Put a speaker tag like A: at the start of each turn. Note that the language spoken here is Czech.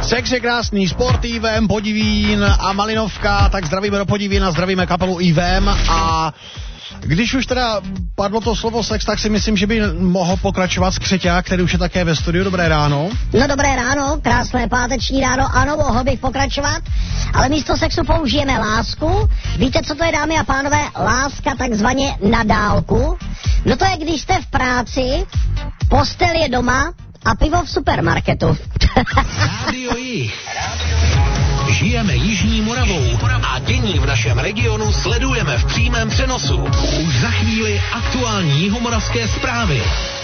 A: Sex je krásný, sport IVM, Podivín a Malinovka, tak zdravíme do Podivína, zdravíme kapelu IVM a když už teda padlo to slovo sex, tak si myslím, že by mohl pokračovat Skřeťák, který už je také ve studiu. Dobré ráno.
B: No dobré ráno, krásné páteční ráno, ano, mohl bych pokračovat, ale místo sexu použijeme lásku. Víte, co to je, dámy a pánové? Láska takzvaně na dálku. No to je, když jste v práci, postel je doma a pivo v supermarketu.
C: Rádio Jih. Žijeme Jižní Moravou a dění v našem regionu sledujeme v přímém přenosu. Už za chvíli aktuální jihomoravské zprávy.